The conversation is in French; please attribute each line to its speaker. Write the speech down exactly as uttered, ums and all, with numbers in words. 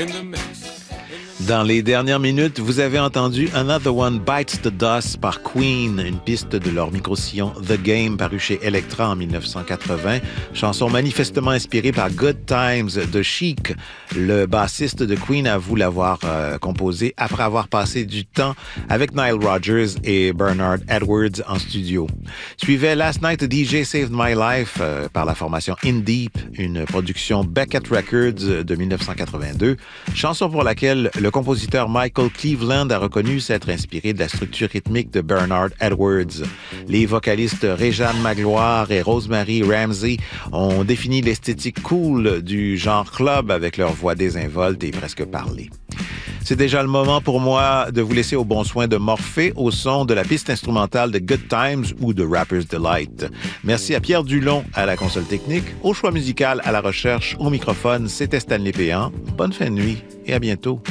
Speaker 1: in the mix.
Speaker 2: Dans les dernières minutes, vous avez entendu Another One Bites the Dust par Queen, une piste de leur micro-sillon The Game paru chez Elektra en dix-neuf cent quatre-vingts, chanson manifestement inspirée par Good Times de Chic. Le bassiste de Queen avoue l'avoir euh, composé après avoir passé du temps avec Nile Rodgers et Bernard Edwards en studio. Suivait Last Night a D J Saved My Life euh, par la formation In Deep, une production Beckett Records de dix-neuf cent quatre-vingt-deux, chanson pour laquelle le compositeur Michael Cleveland a reconnu s'être inspiré de la structure rythmique de Bernard Edwards. Les vocalistes Réjeanne Magloire et Rosemary Ramsey ont défini l'esthétique cool du genre club avec leur voix désinvolte et presque parlée. C'est déjà le moment pour moi de vous laisser au bon soin de Morphée au son de la piste instrumentale de Good Times ou de Rapper's Delight. Merci à Pierre Dulon à la console technique, au choix musical, à la recherche, au microphone, c'était Stanley Péan. Bonne fin de nuit et à bientôt.